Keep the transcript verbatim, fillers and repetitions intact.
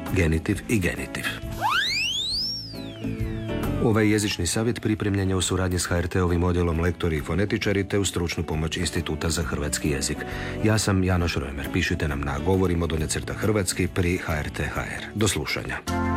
genitiv i genitiv. Ovaj jezični savjet pripremljen je u suradnji s H R T-ovim odjelom lektori i fonetičari te u stručnu pomoć Instituta za hrvatski jezik. Ja sam Janoš Rojmer. Pišite nam na govorimo do crta hrvatski pri H R T H R. Do slušanja.